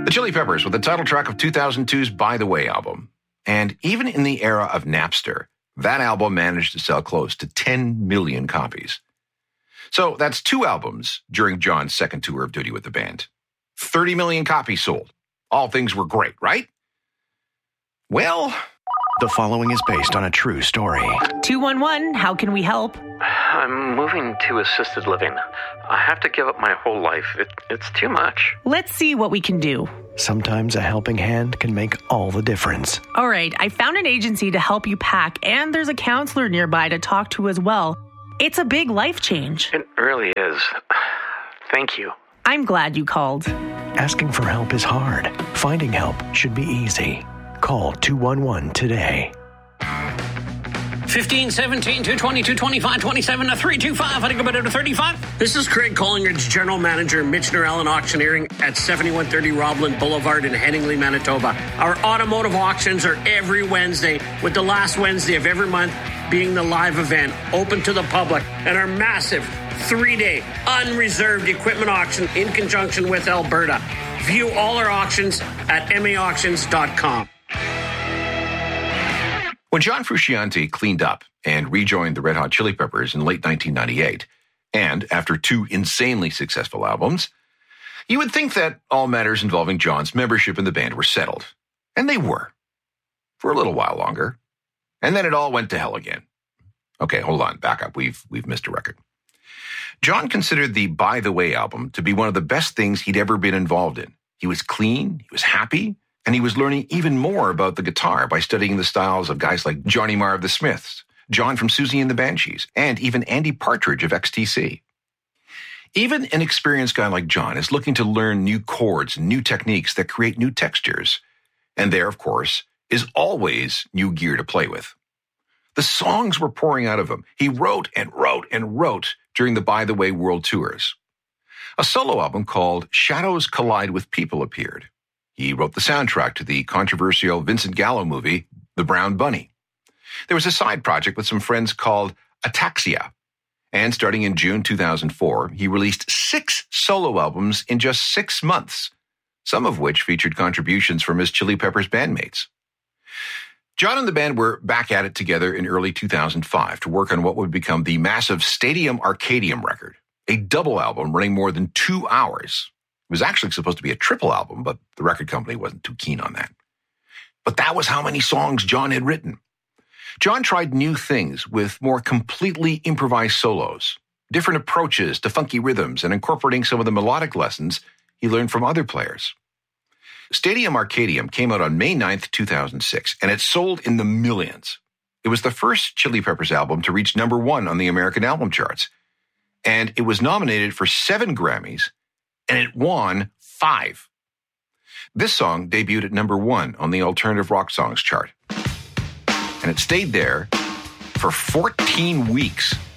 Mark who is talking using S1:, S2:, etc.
S1: The Chili Peppers with the title track of 2002's By the Way album. And even in the era of Napster, that album managed to sell close to 10 million copies. So that's 2 albums during John's second tour of duty with the band. 30 million copies sold. All things were great, right? Well,
S2: the following is based on a true story.
S3: 211, how can we help?
S4: I'm moving to assisted living. I have to give up my whole life. It's too much.
S3: Let's see what we can do.
S2: Sometimes a helping hand can make all the difference.
S3: All right, I found an agency to help you pack, and there's a counselor nearby to talk to as well. It's a big life change.
S4: It really is. Thank you.
S3: I'm glad you called.
S2: Asking for help is hard. Finding help should be easy. Call 211 today.
S5: 15, 17, 220, 225, 27, 325. I think about it to 35. This is Craig Collingridge, General Manager, Michener Allen Auctioneering at 7130 Robland Boulevard in Headingley, Manitoba. Our automotive auctions are every Wednesday, with the last Wednesday of every month being the live event, open to the public, and our massive 3-day unreserved equipment auction in conjunction with Alberta. View all our auctions at maauctions.com.
S1: when John Frusciante cleaned up and rejoined the Red Hot Chili Peppers in late 1998, and after 2 insanely successful albums, you would think that all matters involving John's membership in the band were settled. And they were. For a little while longer. And then it all went to hell again. Okay, hold on, back up. We've missed a record. John considered the By the Way album to be one of the best things he'd ever been involved in. He was clean, he was happy, and he was learning even more about the guitar by studying the styles of guys like Johnny Marr of the Smiths, John from Susie and the Banshees, and even Andy Partridge of XTC. Even an experienced guy like John is looking to learn new chords and new techniques that create new textures. And there, of course, is always new gear to play with. The songs were pouring out of him. He wrote and wrote and wrote during the By the Way World Tours. A solo album called Shadows Collide with People appeared. He wrote the soundtrack to the controversial Vincent Gallo movie, The Brown Bunny. There was a side project with some friends called Ataxia. And starting in June 2004, he released 6 solo albums in just 6 months, some of which featured contributions from his Chili Peppers bandmates. John and the band were back at it together in early 2005 to work on what would become the massive Stadium Arcadium record, a double album running more than 2 hours. It was actually supposed to be a triple album, but the record company wasn't too keen on that. But that was how many songs John had written. John tried new things with more completely improvised solos, different approaches to funky rhythms, and incorporating some of the melodic lessons he learned from other players. Stadium Arcadium came out on May 9th, 2006, and it sold in the millions. It was the first Chili Peppers album to reach number 1 on the American album charts, and it was nominated for 7 Grammys, and it won 5. This song debuted at number 1 on the Alternative Rock Songs chart, and it stayed there for 14 weeks.